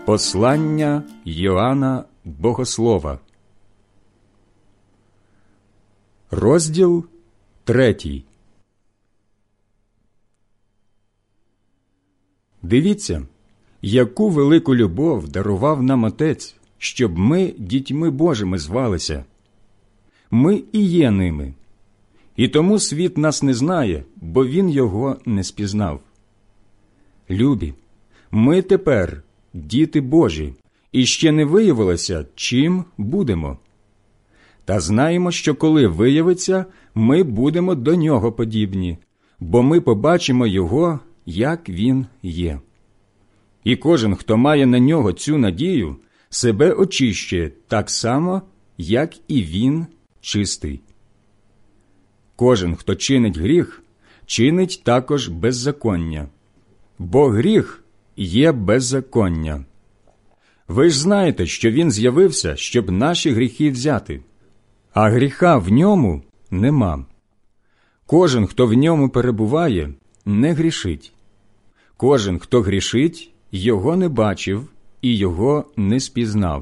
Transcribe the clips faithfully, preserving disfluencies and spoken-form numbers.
Послання Йоанна Богослова, розділ третій. Дивіться, яку велику любов дарував нам Отець, щоб ми дітьми Божими звалися. Ми і є ними. І тому світ нас не знає, бо він його не спізнав. Любі, ми тепер діти Божі, і ще не виявилося, чим будемо. Та знаємо, що коли виявиться, ми будемо до нього подібні, бо ми побачимо його, як він є. І кожен, хто має на нього цю надію, себе очищує так само, як і він чистий. Кожен, хто чинить гріх, чинить також беззаконня, бо гріх є беззаконня. Ви ж знаєте, що він з'явився, щоб наші гріхи взяти, а гріха в ньому нема. Кожен, хто в ньому перебуває, не грішить. Кожен, хто грішить, його не бачив і його не спізнав.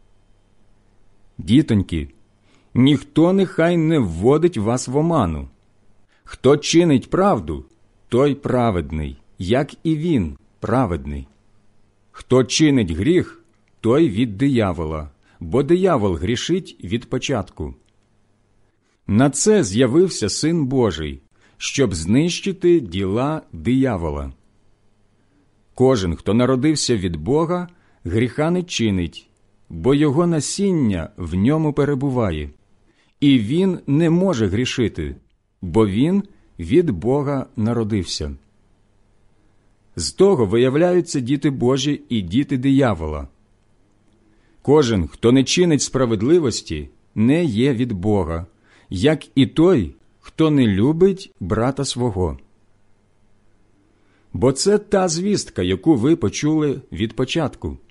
Дітоньки, ніхто нехай не вводить вас в оману. Хто чинить правду, той праведний, як і він праведний. Хто чинить гріх, той від диявола, бо диявол грішить від початку. На це з'явився Син Божий, щоб знищити діла диявола. Кожен, хто народився від Бога, гріха не чинить, бо його насіння в ньому перебуває, і він не може грішити, бо він від Бога народився. З того виявляються діти Божі і діти диявола. Кожен, хто не чинить справедливості, не є від Бога, як і той, хто не любить брата свого. Бо це та звістка, яку ви почули від початку.